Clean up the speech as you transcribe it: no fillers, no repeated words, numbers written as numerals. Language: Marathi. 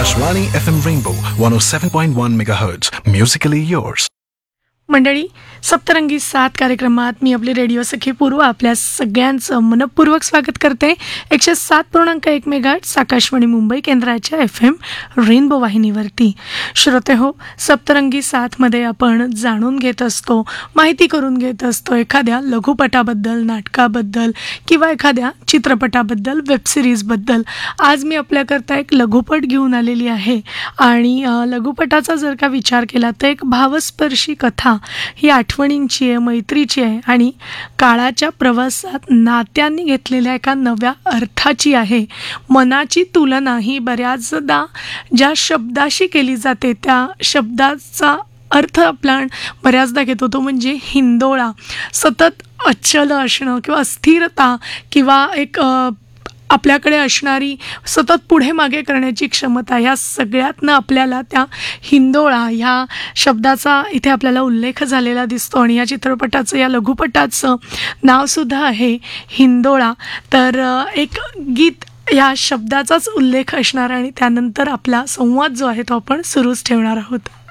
Akashvani FM Rainbow 107.1 MHz. Musically yours. मंडळी, सप्तरंगी 7 कार्यक्रमात मी आपली रेडिओ सखी पूर्व आपल्या सगळ्यांचं मनपूर्वक स्वागत करते. 107.1 मेगाहर्ट्झ आकाशवाणी मुंबई केंद्राच्या FM रेनबो वाहिनीवरती. श्रोते हो, सप्तरंगी 7मध्ये आपण जाणून घेत असतो, माहिती करून घेत असतो एखाद्या लघुपटाबद्दल, नाटकाबद्दल किंवा एखाद्या चित्रपटाबद्दल, वेबसिरीजबद्दल. आज मी आपल्याकरता एक लघुपट घेऊन आलेली आहे आणि लघुपटाचा जर का विचार केला तर एक भावस्पर्शी कथा ही आठवणींची आहे, मैत्रीची आहे आणि काळाच्या प्रवासात नात्यांनी घेतलेल्या एका नव्या अर्थाची आहे. मनाची तुलना ही बऱ्याचदा ज्या शब्दाशी केली जाते त्या शब्दाचा अर्थ आपण बऱ्याचदा घेतो, तो म्हणजे हिंदोळा. सतत अचल असणं किंवा अस्थिरता किंवा एक आपल्याकडे असणारी सतत पुढे मागे करण्याची क्षमता, ह्या सगळ्यातनं आपल्याला त्या हिंदोळा ह्या शब्दाचा इथे आपल्याला उल्लेख झालेला दिसतो. आणि या चित्रपटाचं, या लघुपटाचं नावसुद्धा आहे हिंदोळा. तर एक गीत या शब्दाचाच उल्लेख असणार आणि त्यानंतर आपला संवाद जो आहे तो आपण सुरूच ठेवणार आहोत.